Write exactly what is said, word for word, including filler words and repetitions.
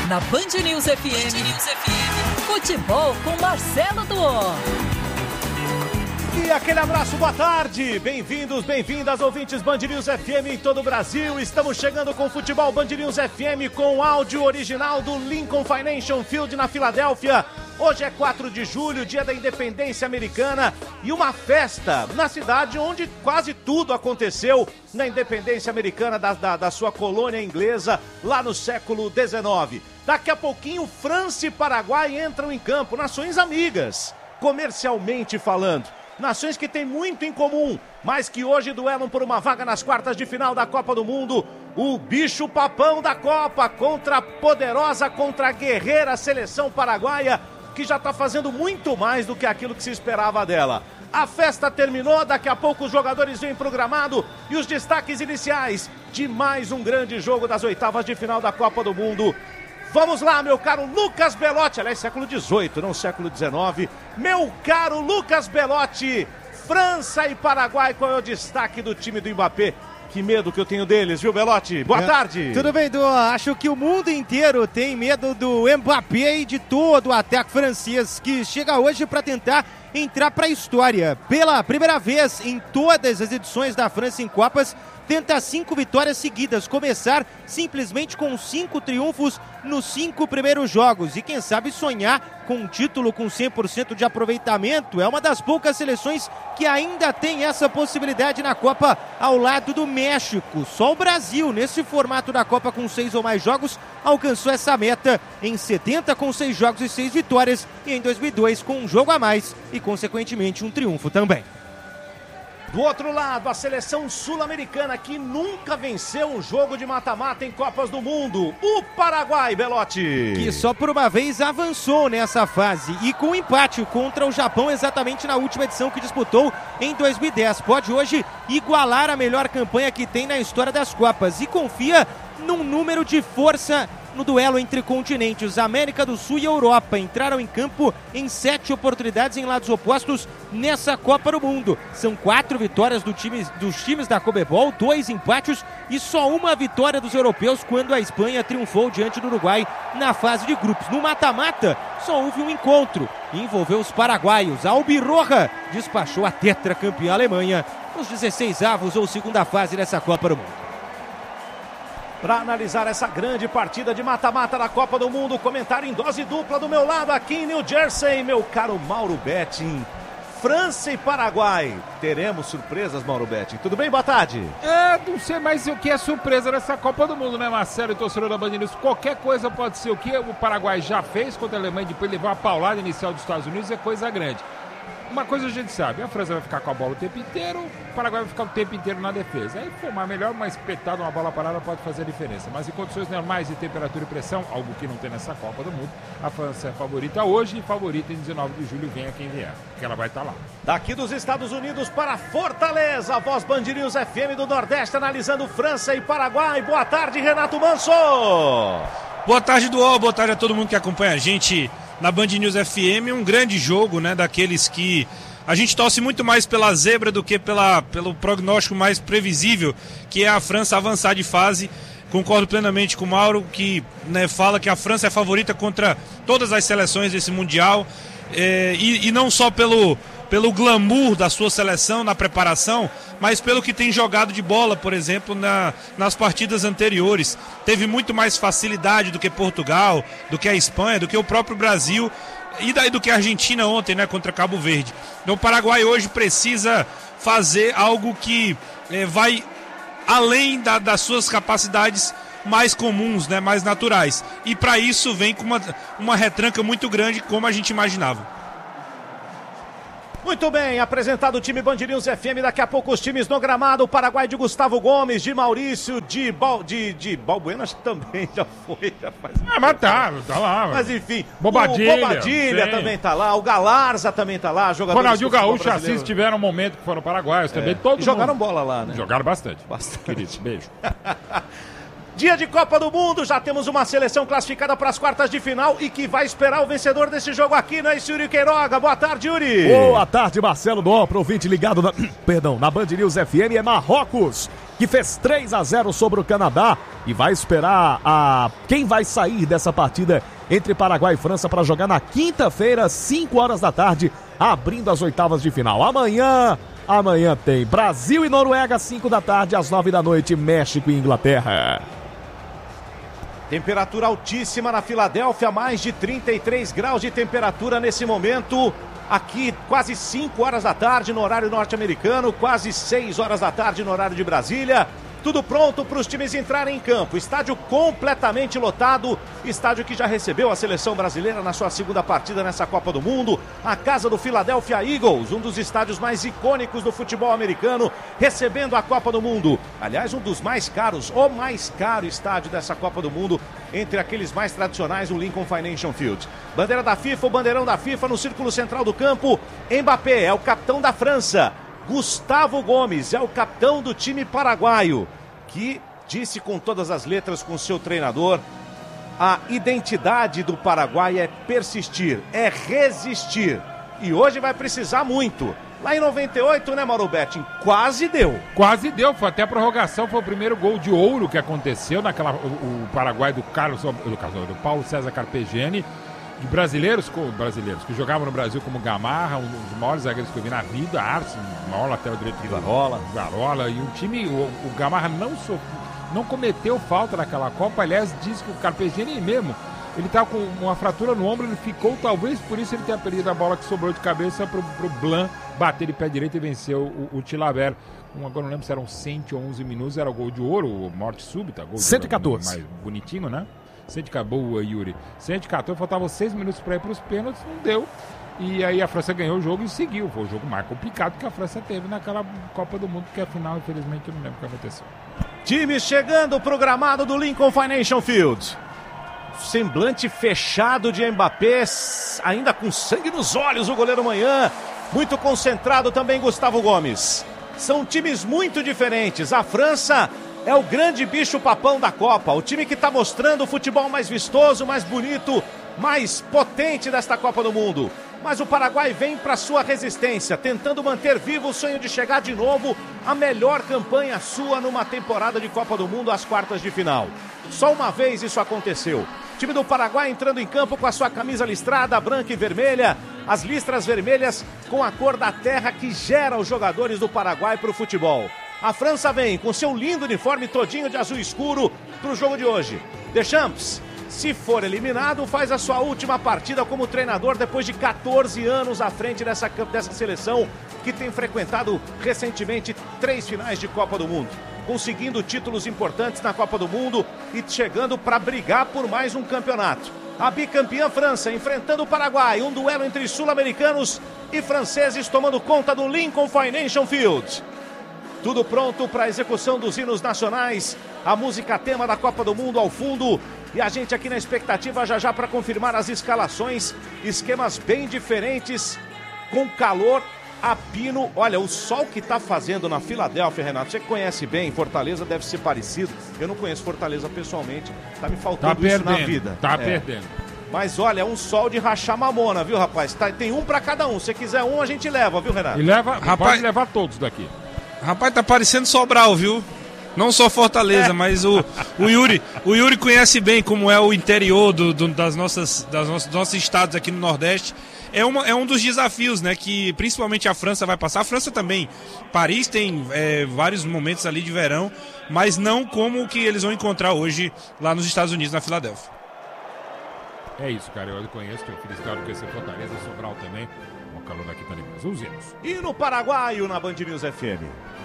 Na Band News F M, Band News F M, futebol com Marcelo Duó. E aquele abraço, boa tarde, bem-vindos, bem-vindas, ouvintes Band News F M em todo o Brasil. Estamos chegando com o futebol Band News F M com áudio original do Lincoln Financial Field na Filadélfia. Hoje é quatro de julho, dia da independência americana, e uma festa na cidade onde quase tudo aconteceu na independência americana da, da, da sua colônia inglesa lá no século dezenove. Daqui a pouquinho, França e Paraguai entram em campo, nações amigas, comercialmente falando. Nações que têm muito em comum, mas que hoje duelam por uma vaga nas quartas de final da Copa do Mundo. O bicho papão da Copa contra a poderosa, contra a guerreira seleção paraguaia, que já está fazendo muito mais do que aquilo que se esperava dela. A festa terminou, daqui a pouco os jogadores vêm programado e os destaques iniciais de mais um grande jogo das oitavas de final da Copa do Mundo. Vamos lá, meu caro Lucas Belotti, aliás, século dezoito, não século dezenove. Meu caro Lucas Belotti, França e Paraguai, qual é o destaque do time do Mbappé? Que medo que eu tenho deles, viu, Belotti? Boa é, tarde. Tudo bem, Du? Acho que o mundo inteiro tem medo do Mbappé e de todo o ataque francês, que chega hoje para tentar entrar para a história. Pela primeira vez em todas as edições da França em Copas, tenta cinco vitórias seguidas, começar simplesmente com cinco triunfos nos cinco primeiros jogos e quem sabe sonhar com um título com cem por cento de aproveitamento. É uma das poucas seleções que ainda tem essa possibilidade na Copa ao lado do México. Só o Brasil, nesse formato da Copa com seis ou mais jogos, alcançou essa meta em setenta com seis jogos e seis vitórias e em dois mil e dois com um jogo a mais e consequentemente um triunfo também. Do outro lado, a seleção sul-americana que nunca venceu um jogo de mata-mata em Copas do Mundo, o Paraguai, Belotti. Que só por uma vez avançou nessa fase e com empate contra o Japão exatamente na última edição que disputou em dois mil e dez. Pode hoje igualar a melhor campanha que tem na história das Copas e confia num número de força no duelo entre continentes. América do Sul e Europa entraram em campo em sete oportunidades em lados opostos nessa Copa do Mundo. São quatro vitórias do time, dos times da Conmebol, dois empates e só uma vitória dos europeus quando a Espanha triunfou diante do Uruguai na fase de grupos. No mata-mata, só houve um encontro e envolveu os paraguaios. A Albirroja despachou a tetracampeã Alemanha nos dezesseis avos ou segunda fase dessa Copa do Mundo. Para analisar essa grande partida de mata-mata da Copa do Mundo, comentário em dose dupla do meu lado aqui em New Jersey, meu caro Mauro Betting. França e Paraguai. Teremos surpresas, Mauro Betting. Tudo bem? Boa tarde. É, não sei mais o que é surpresa nessa Copa do Mundo, né, Marcelo e torcedor da Band News? Qualquer coisa pode ser o que o Paraguai já fez contra a Alemanha, depois levar a paulada inicial dos Estados Unidos, é coisa grande. Uma coisa a gente sabe, a França vai ficar com a bola o tempo inteiro, o Paraguai vai ficar o tempo inteiro na defesa. Aí formar melhor, uma espetada, uma bola parada pode fazer a diferença. Mas em condições normais de temperatura e pressão, algo que não tem nessa Copa do Mundo, a França é favorita hoje e favorita em dezenove de julho, venha quem vier, porque ela vai estar lá. Daqui dos Estados Unidos para Fortaleza, a voz Band News F M do Nordeste, analisando França e Paraguai. Boa tarde, Renato Manso. Boa tarde, Duó, boa tarde a todo mundo que acompanha a gente na Band News F M. Um grande jogo, né, daqueles que a gente torce muito mais pela zebra do que pela, pelo prognóstico mais previsível, que é a França avançar de fase. Concordo plenamente com o Mauro, que, né, fala que a França é favorita contra todas as seleções desse Mundial, é, e, e não só pelo, pelo glamour da sua seleção na preparação, mas pelo que tem jogado de bola, por exemplo, na, nas partidas anteriores. Teve muito mais facilidade do que Portugal, do que a Espanha, do que o próprio Brasil e daí do que a Argentina ontem, né, contra Cabo Verde. Então o Paraguai hoje precisa fazer algo que é, vai além da, das suas capacidades mais comuns, né, mais naturais. E para isso vem com uma, uma retranca muito grande, como a gente imaginava. Muito bem, apresentado o time Band News F M, daqui a pouco os times no gramado, o Paraguai de Gustavo Gomes, de Maurício, de, Bal, de, de Balbuena, acho que também já foi, já faz... Ah, mas tá, tá lá. Mas enfim, Bobadilha, o Bobadilha também tá lá, o Galarza também tá lá, jogadores... Ronaldinho Gaúcho e Assis tiveram um momento que foram paraguaios também, é. todo Jogaram mundo... bola lá, né? Jogaram bastante. Bastante. Querido, beijo. Dia de Copa do Mundo, já temos uma seleção classificada para as quartas de final e que vai esperar o vencedor desse jogo aqui, não é isso, Yuri Queiroga? Boa tarde, Yuri. Boa tarde, Marcelo Dó, pro ouvinte ligado na, perdão, na Band News F M, é Marrocos que fez três a zero sobre o Canadá e vai esperar a quem vai sair dessa partida entre Paraguai e França para jogar na quinta-feira, cinco horas da tarde, abrindo as oitavas de final. Amanhã, amanhã tem Brasil e Noruega, cinco da tarde, às nove da noite, México e Inglaterra. Temperatura altíssima na Filadélfia, mais de trinta e três graus de temperatura nesse momento. Aqui, quase cinco horas da tarde no horário norte-americano, quase seis horas da tarde no horário de Brasília. Tudo pronto para os times entrarem em campo. Estádio completamente lotado. Estádio que já recebeu a seleção brasileira na sua segunda partida nessa Copa do Mundo. A casa do Philadelphia Eagles, um dos estádios mais icônicos do futebol americano, recebendo a Copa do Mundo. Aliás, um dos mais caros, o mais caro estádio dessa Copa do Mundo, entre aqueles mais tradicionais, o Lincoln Financial Field. Bandeira da FIFA, o bandeirão da FIFA no círculo central do campo. Mbappé é o capitão da França. Gustavo Gomes é o capitão do time paraguaio, que disse com todas as letras com seu treinador: a identidade do Paraguai é persistir, é resistir. E hoje vai precisar muito. Lá em noventa e oito, né, Mauro Betting? Quase deu. Quase deu, foi até a prorrogação, foi o primeiro gol de ouro que aconteceu naquela, o, o Paraguai do Carlos, do, do Paulo César Carpegiani. De brasileiros, brasileiros que jogavam no Brasil, como Gamarra, um dos maiores zagueiros que eu vi na vida, Arce, o maior lateral direito do Garola, Garola, e o time, o, o Gamarra não, so, não cometeu falta naquela Copa. Aliás, diz que o Carpegiani mesmo, ele estava com uma fratura no ombro, ele ficou, talvez por isso ele tenha perdido a bola que sobrou de cabeça pro, pro Blanc bater de pé direito e venceu o, o Tilaver. Um, agora não lembro se eram cento e onze minutos, era o gol de ouro, morte súbita, gol cento e quatorze. Mais bonitinho, né? cento e quatorze, boa, Yuri. cento e quatorze, faltavam seis minutos para ir para os pênaltis, não deu. E aí a França ganhou o jogo e seguiu. Foi o jogo mais complicado que a França teve naquela Copa do Mundo, porque afinal, infelizmente, eu não lembro o que aconteceu. Time chegando pro gramado do Lincoln Financial Field. Semblante fechado de Mbappé, ainda com sangue nos olhos, o goleiro Manhã. Muito concentrado também Gustavo Gomes. São times muito diferentes. A França é o grande bicho-papão da Copa, o time que está mostrando o futebol mais vistoso, mais bonito, mais potente desta Copa do Mundo. Mas o Paraguai vem para sua resistência, tentando manter vivo o sonho de chegar de novo à melhor campanha sua numa temporada de Copa do Mundo às quartas de final. Só uma vez isso aconteceu. O time do Paraguai entrando em campo com a sua camisa listrada, branca e vermelha, as listras vermelhas com a cor da terra que gera os jogadores do Paraguai para o futebol. A França vem com seu lindo uniforme todinho de azul escuro para o jogo de hoje. Deschamps, se for eliminado, faz a sua última partida como treinador depois de quatorze anos à frente dessa, dessa seleção que tem frequentado recentemente três finais de Copa do Mundo, conseguindo títulos importantes na Copa do Mundo e chegando para brigar por mais um campeonato. A bicampeã França enfrentando o Paraguai, um duelo entre sul-americanos e franceses tomando conta do Lincoln Financial Field. Tudo pronto para a execução dos hinos nacionais, a música tema da Copa do Mundo ao fundo e a gente aqui na expectativa já já para confirmar as escalações, esquemas bem diferentes, com calor a pino. Olha, o sol que está fazendo na Filadélfia, Renato, você que conhece bem, Fortaleza deve ser parecido, eu não conheço Fortaleza pessoalmente, tá me faltando tá isso perdendo, na vida. Tá é. perdendo. Mas olha, é um sol de rachar mamona, viu, rapaz? Tá, tem um para cada um, se quiser um a gente leva, viu, Renato? E leva, rapaz, pode levar todos daqui. Rapaz, tá parecendo Sobral, viu? Não só Fortaleza, é. mas o, o, Yuri, o Yuri conhece bem como é o interior do, do, das nossas, das nossos, dos nossos estados aqui no Nordeste. É, uma, é um dos desafios, né, que principalmente a França vai passar. A França também. Paris tem é, vários momentos ali de verão, mas não como o que eles vão encontrar hoje lá nos Estados Unidos, na Filadélfia. É isso, cara. Eu conheço, tenho felicidade de conhecer Fortaleza, Sobral também. O calor daqui tá ali, mas os hinos. E no Paraguaio, na Band News F M.